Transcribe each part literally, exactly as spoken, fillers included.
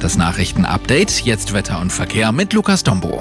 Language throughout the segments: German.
Das Nachrichtenupdate, jetzt Wetter und Verkehr mit Lukas Dombo.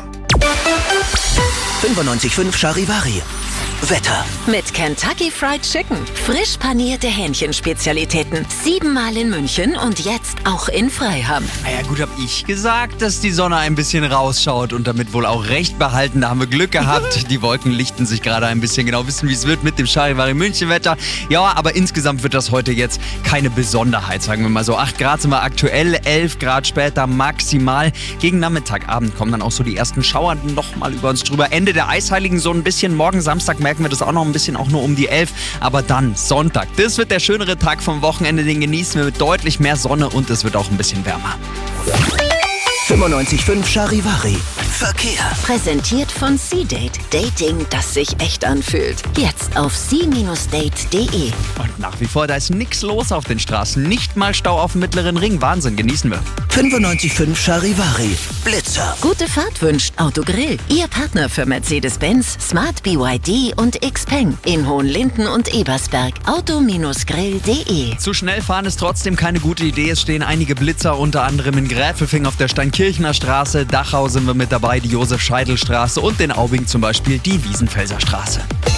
fünfundneunzig Komma fünf Charivari. Wetter. Mit Kentucky Fried Chicken. Frisch panierte Hähnchenspezialitäten. Siebenmal in München und jetzt auch in Freiham. Na ja gut, hab ich gesagt, dass die Sonne ein bisschen rausschaut und damit wohl auch recht behalten. Da haben wir Glück gehabt. Die Wolken lichten sich gerade ein bisschen. Genau wissen, wie es wird mit dem Charivari München Wetter. Ja, aber insgesamt wird das heute jetzt keine Besonderheit, sagen wir mal so. acht Grad sind wir aktuell, elf Grad später maximal. Gegen Nachmittagabend kommen dann auch so die ersten Schauer nochmal über uns drüber. Ende der Eisheiligen so ein bisschen. Morgen Samstag merken wir das auch noch ein bisschen, auch nur um die elf. Aber dann Sonntag. Das wird der schönere Tag vom Wochenende. Den genießen wir mit deutlich mehr Sonne und es wird auch ein bisschen wärmer. fünfundneunzig Komma fünf Charivari. Verkehr. Präsentiert von C-Date. Dating, das sich echt anfühlt. Jetzt auf c Date punkt de. Und nach wie vor, da ist nichts los auf den Straßen. Nicht mal Stau auf dem Mittleren Ring. Wahnsinn, genießen wir. fünfundneunzig Komma fünf Charivari. Blitzer. Gute Fahrt wünscht Autogrill. Ihr Partner für Mercedes-Benz, Smart B Y D und Xpeng. In Hohenlinden und Ebersberg. auto grill punkt de. Zu schnell fahren ist trotzdem keine gute Idee. Es stehen einige Blitzer, unter anderem in Gräfelfing auf der Steinkirchener Straße. Dachau sind wir mit dabei, die Josef-Scheidel-Straße und in Aubing zum Beispiel die Wiesenfelser Straße.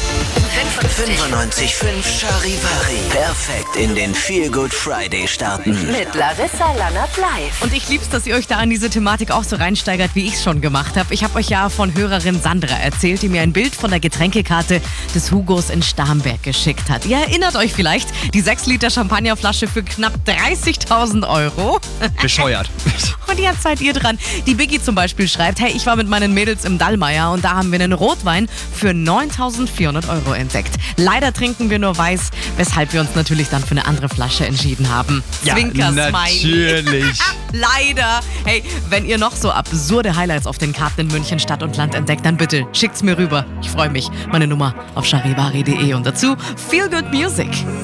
fünfundneunzig Komma fünf Charivari. Perfekt in den Feel Good Friday starten. Mit Larissa Lannert live. Und ich lieb's, dass ihr euch da an diese Thematik auch so reinsteigert, wie ich es schon gemacht habe. Ich habe euch ja von Hörerin Sandra erzählt, die mir ein Bild von der Getränkekarte des Hugos in Starnberg geschickt hat. Ihr erinnert euch vielleicht, die sechs Liter Champagnerflasche für knapp dreißigtausend Euro. Bescheuert. Und jetzt seid ihr dran. Die Biggie zum Beispiel schreibt, hey, ich war mit meinen Mädels im Dallmayr und da haben wir einen Rotwein für neuntausendvierhundert Euro entdeckt. Leider trinken wir nur weiß, weshalb wir uns natürlich dann für eine andere Flasche entschieden haben. Ja, Zwinker-Smiley. natürlich. Leider. Hey, wenn ihr noch so absurde Highlights auf den Karten in München Stadt und Land entdeckt, dann bitte schickt's mir rüber. Ich freue mich. Meine Nummer auf charivari punkt de und dazu Feel Good Music.